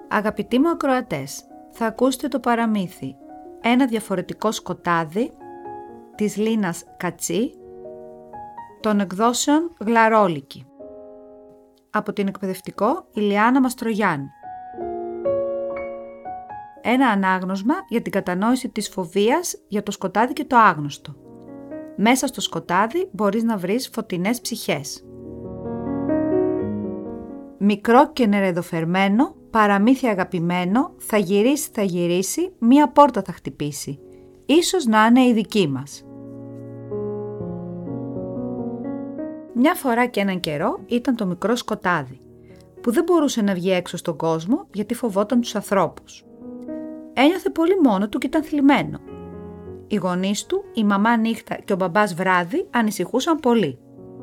Αγαπητοί μου ακροατές, θα ακούσετε το παραμύθι «Ένα διαφορετικό σκοτάδι» της Λίνας Κατσή, των εκδόσεων Γλαρόλικη, από την εκπαιδευτικό Ηλιάνα Μαστρογιάννη. Ένα ανάγνωσμα για την κατανόηση της φοβίας για το σκοτάδι και το άγνωστο. Μέσα στο σκοτάδι μπορείς να βρεις φωτεινές ψυχές. Μικρό και νερεδοφερμένο, παραμύθι αγαπημένο, θα γυρίσει, μία πόρτα θα χτυπήσει. Ίσως να είναι η δική μας. Μια φορά και έναν καιρό ήταν το μικρό σκοτάδι, που δεν μπορούσε να βγει έξω στον κόσμο γιατί φοβόταν τους ανθρώπους. Ένιωθε πολύ μόνο του και ήταν θλιμμένο. Οι γονείς του, η μαμά νύχτα και ο μπαμπάς βράδυ ανησυχούσαν πολύ.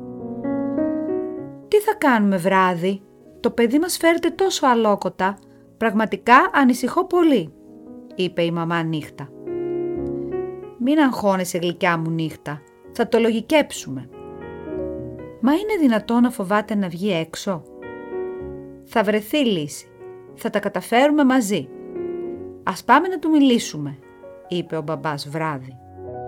«Τι θα κάνουμε βράδυ? Το παιδί μας φέρεται τόσο αλόκοτα. Πραγματικά ανησυχώ πολύ», είπε η μαμά νύχτα. «Μην αγχώνεσαι γλυκιά μου νύχτα, θα το λογικέψουμε». «Μα είναι δυνατό να φοβάται να βγει έξω?» «Θα βρεθεί λύση, θα τα καταφέρουμε μαζί. Ας πάμε να του μιλήσουμε», είπε ο μπαμπάς βράδυ.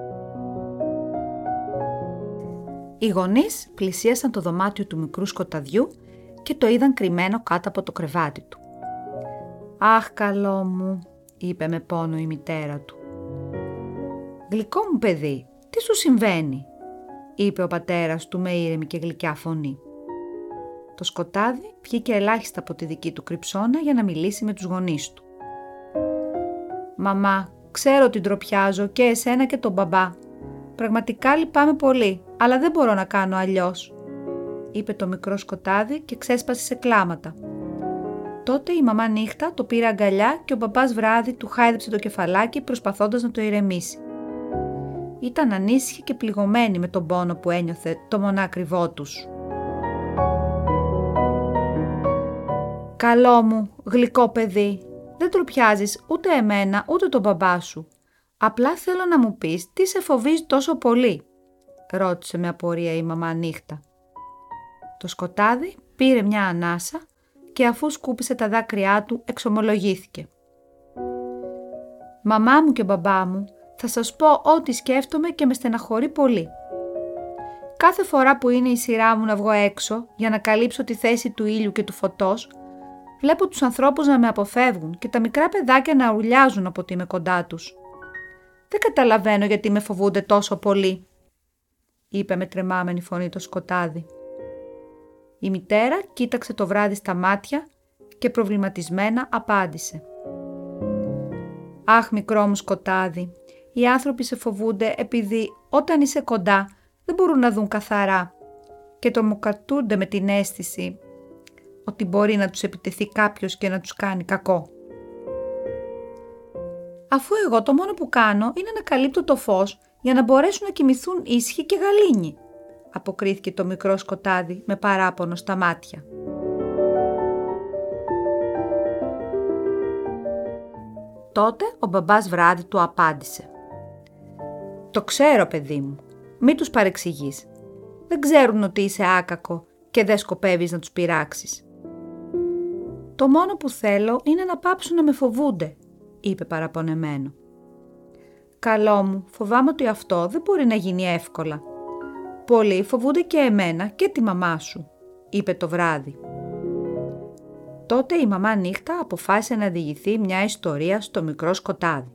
Οι γονείς πλησίασαν το δωμάτιο του μικρού σκοταδιού και το είδαν κρυμμένο κάτω από το κρεβάτι του. «Αχ, καλό μου», είπε με πόνο η μητέρα του. «Γλυκό μου παιδί, τι σου συμβαίνει?» είπε ο πατέρας του με ήρεμη και γλυκιά φωνή. Το σκοτάδι βγήκε ελάχιστα από τη δική του κρυψώνα για να μιλήσει με τους γονείς του. «Μαμά, ξέρω ότι ντροπιάζω και εσένα και τον μπαμπά. Πραγματικά λυπάμαι πολύ, αλλά δεν μπορώ να κάνω αλλιώς», είπε το μικρό σκοτάδι και ξέσπασε σε κλάματα. Τότε η μαμά νύχτα το πήρε αγκαλιά και ο μπαμπάς βράδυ του χάιδεψε το κεφαλάκι προσπαθώντας να το ηρεμήσει. Ήταν ανήσυχοι και πληγωμένοι με τον πόνο που ένιωθε το μονάκριβό τους. «Καλό μου, γλυκό παιδί, δεν τροπιάζεις ούτε εμένα ούτε τον μπαμπά σου. Απλά θέλω να μου πεις τι σε φοβίζει τόσο πολύ», ρώτησε με απορία η μαμά νύχτα. Το σκοτάδι πήρε μια ανάσα και αφού σκούπισε τα δάκρυά του εξομολογήθηκε. «Μαμά μου και μπαμπά μου, θα σας πω ό,τι σκέφτομαι και με στεναχωρεί πολύ. Κάθε φορά που είναι η σειρά μου να βγω έξω για να καλύψω τη θέση του ήλιου και του φωτός, βλέπω τους ανθρώπους να με αποφεύγουν και τα μικρά παιδάκια να ουρλιάζουν από ότι είμαι κοντά τους. Δεν καταλαβαίνω γιατί με φοβούνται τόσο πολύ», είπε με τρεμάμενη φωνή το σκοτάδι. Η μητέρα κοίταξε το βράδυ στα μάτια και προβληματισμένα απάντησε. «Αχ, μικρό μου σκοτάδι, οι άνθρωποι σε φοβούνται επειδή όταν είσαι κοντά δεν μπορούν να δουν καθαρά και τρομοκρατούνται με την αίσθηση ότι μπορεί να τους επιτεθεί κάποιος και να τους κάνει κακό. Αφού εγώ το μόνο που κάνω είναι να καλύπτω το φως για να μπορέσουν να κοιμηθούν ήσυχοι και γαλήνοι», αποκρίθηκε το μικρό σκοτάδι με παράπονο στα μάτια. Τότε ο μπαμπάς βράδυ του απάντησε. «Το ξέρω, παιδί μου, μην τους παρεξηγείς. Δεν ξέρουν ότι είσαι άκακο και δεν σκοπεύεις να τους πειράξεις». «Το μόνο που θέλω είναι να πάψουν να με φοβούνται», είπε παραπονεμένο. «Καλό μου, φοβάμαι ότι αυτό δεν μπορεί να γίνει εύκολα. Πολλοί φοβούνται και εμένα και τη μαμά σου», είπε το βράδυ. Τότε η μαμά νύχτα αποφάσισε να διηγηθεί μια ιστορία στο μικρό σκοτάδι.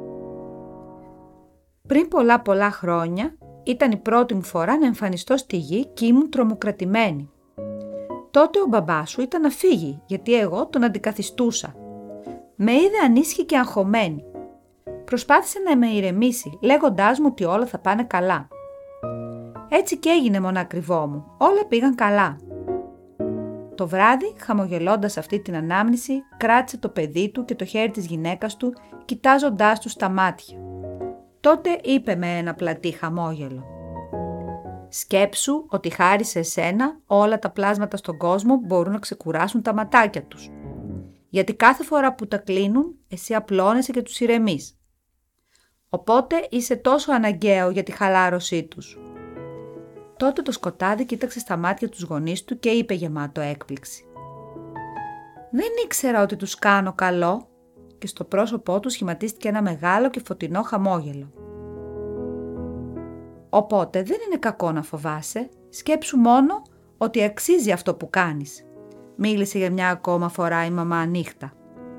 «Πριν πολλά χρόνια ήταν η πρώτη μου φορά να εμφανιστώ στη γη και ήμουν τρομοκρατημένη. Τότε ο μπαμπάς σου ήταν να φύγει γιατί εγώ τον αντικαθιστούσα. Με είδε ανήσυχη και αγχωμένη. Προσπάθησε να με ηρεμήσει λέγοντάς μου ότι όλα θα πάνε καλά. Έτσι και έγινε μονακριβό μου, όλα πήγαν καλά». Το βράδυ, χαμογελώντας αυτή την ανάμνηση, κράτησε το παιδί του και το χέρι της γυναίκας του, κοιτάζοντάς του στα μάτια. Τότε είπε με ένα πλατή χαμόγελο. «Σκέψου ότι χάρη σε εσένα όλα τα πλάσματα στον κόσμο μπορούν να ξεκουράσουν τα ματάκια τους. Γιατί κάθε φορά που τα κλείνουν, εσύ απλώνεσαι και τους ηρεμείς. Οπότε είσαι τόσο αναγκαίο για τη χαλάρωσή τους». Τότε το σκοτάδι κοίταξε στα μάτια τους γονείς του και είπε γεμάτο έκπληξη. Δεν ήξερα ότι τους κάνω καλό και στο πρόσωπό του σχηματίστηκε ένα μεγάλο και φωτεινό χαμόγελο. Οπότε δεν είναι κακό να φοβάσαι, σκέψου μόνο ότι αξίζει αυτό που κάνεις, μίλησε για μια ακόμα φορά η μαμά νύχτα.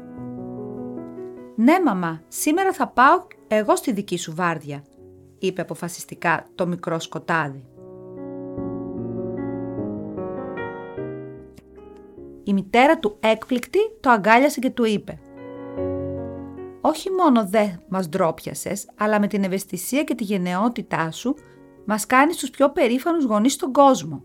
Ναι μαμά, σήμερα θα πάω εγώ στη δική σου βάρδια, είπε αποφασιστικά το μικρό σκοτάδι. Η μητέρα του έκπληκτη το αγκάλιασε και του είπε: όχι μόνο δεν μας ντρόπιασες, αλλά με την ευαισθησία και τη γενναιότητά σου μας κάνεις τους πιο περήφανους γονείς στον κόσμο.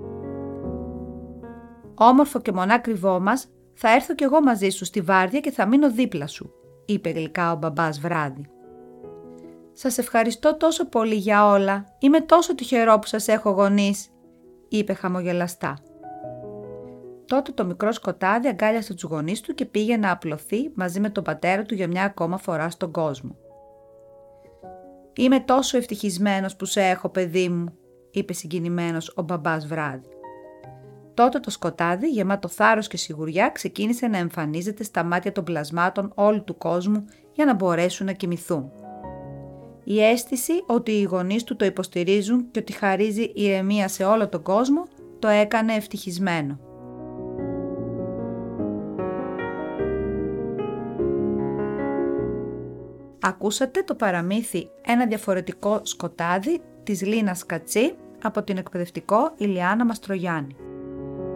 Όμορφο και μονάκριβό μας, θα έρθω κι εγώ μαζί σου στη βάρδια και θα μείνω δίπλα σου, είπε γλυκά ο μπαμπάς βράδυ. Σας ευχαριστώ τόσο πολύ για όλα, είμαι τόσο τυχερό που σας έχω γονείς, είπε χαμογελαστά. Τότε το μικρό σκοτάδι αγκάλιασε τους γονείς του και πήγε να απλωθεί μαζί με τον πατέρα του για μια ακόμα φορά στον κόσμο. «Είμαι τόσο ευτυχισμένος που σε έχω, παιδί μου», είπε συγκινημένος ο μπαμπάς βράδυ. Τότε το σκοτάδι, γεμάτο θάρρος και σιγουριά, ξεκίνησε να εμφανίζεται στα μάτια των πλασμάτων όλου του κόσμου για να μπορέσουν να κοιμηθούν. Η αίσθηση ότι οι γονείς του το υποστηρίζουν και ότι χαρίζει ηρεμία σε όλο τον κόσμο το έκανε ευτυχισμένο. Ακούσατε το παραμύθι «Ένα διαφορετικό σκοτάδι» της Λίνας Κατσή από την εκπαιδευτικό Ηλιάνα Μαστρογιάννη.